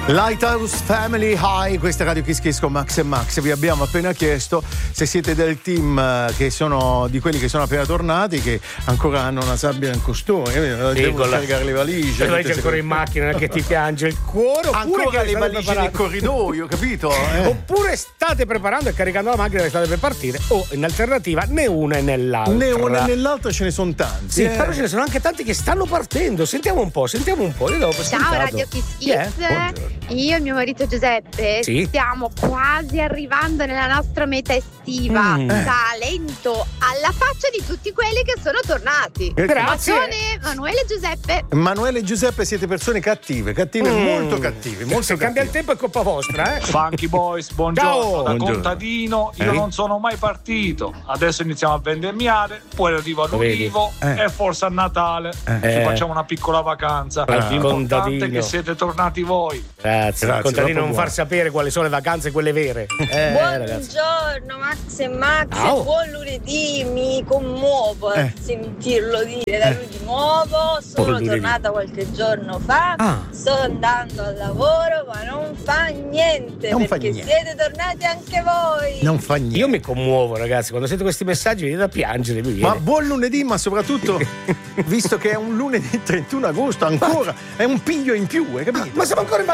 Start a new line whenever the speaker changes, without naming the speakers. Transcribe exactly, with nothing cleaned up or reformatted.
Lighthouse Family High, questa è Radio Kiss Kiss con Max e Max. Vi abbiamo appena chiesto se siete del team che sono di quelli che sono appena tornati, che ancora hanno una sabbia nel costone, sì, devono caricare le valigie.
Le valigie ancora in macchina che ti piange il cuore, oppure
ancora
che
le valigie nel corridoio, capito? Eh.
Oppure state preparando e caricando la macchina che state per partire, o in alternativa né una né l'altra.
Né una né l'altra, ce ne sono tanti.
Sì,
eh.
però ce ne sono anche tanti che stanno partendo. Sentiamo un po', sentiamo un po'. Io dopo
Ciao Radio Kiss Kiss. Yeah. Io e mio marito Giuseppe sì? stiamo quasi arrivando nella nostra meta estiva. Mm. Talento alla faccia di tutti quelli che sono tornati.
Grazie.
Bacione, Manuele e Giuseppe.
Manuele e Giuseppe siete persone cattive, cattive, mm. molto cattive. Molto
Se cattive. Cambia il tempo è colpa vostra, eh?
Funky Boys, buongiorno.
Ciao.
Da
Buongiorno.
contadino io eh? non sono mai partito. Adesso iniziamo a vendemmiare, poi arriva l'ulivo eh. e forse a Natale eh. ci facciamo una piccola vacanza.
Ah.
L'importante è che siete tornati voi.
Grazie. Grazie. Contadino non far sapere quali sono le vacanze, quelle vere.
Eh, Buongiorno Max e Max,
oh.
buon lunedì, mi commuovo eh. a sentirlo dire da lui di nuovo. Sono tornata qualche giorno fa, ah. sto andando al lavoro, ma non fa niente non perché fa niente. Siete tornati anche voi.
Non fa niente.
Io mi commuovo, ragazzi, quando sento questi messaggi mi viene da piangere. Mi viene.
Ma buon lunedì, ma soprattutto visto che è un lunedì trentuno agosto, ancora è un piglio in più, hai capito?
Ma siamo ancora in